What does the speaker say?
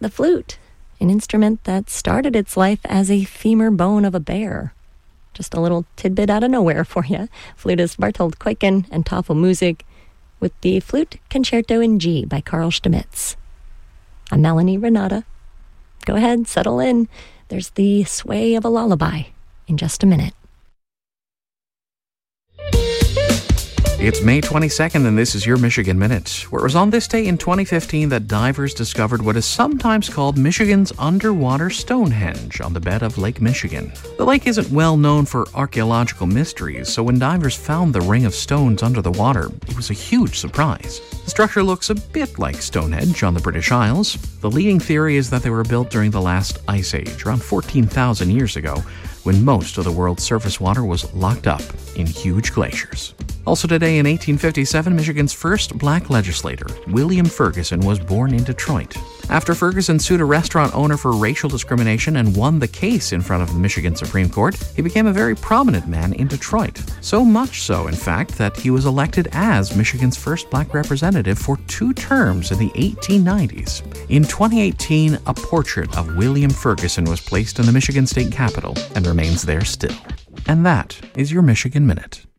the flute, an instrument that started its life as a femur bone of a bear. Just a little tidbit out of nowhere for you. Flutist Bartold Kuiken and Tafelmusik with the Flute Concerto in G by Carl Stamitz. I'm Melanie Renata. Go ahead, settle in. There's the sway of a lullaby in just a minute. It's May 22nd, and this is your Michigan Minute, where it was on this day in 2015 that divers discovered what is sometimes called Michigan's underwater Stonehenge on the bed of Lake Michigan. The lake isn't well known for archaeological mysteries, so when divers found the ring of stones under the water, it was a huge surprise. The structure looks a bit like Stonehenge on the British Isles. The leading theory is that they were built during the last ice age, around 14,000 years ago, when most of the world's surface water was locked up in huge glaciers. Also today in 1857, Michigan's first black legislator, William Ferguson, was born in Detroit. After Ferguson sued a restaurant owner for racial discrimination and won the case in front of the Michigan Supreme Court, he became a very prominent man in Detroit. So much so, in fact, that he was elected as Michigan's first black representative for 2 terms in the 1890s. In 2018, a portrait of William Ferguson was placed in the Michigan State Capitol and remains there still. And that is your Michigan Minute.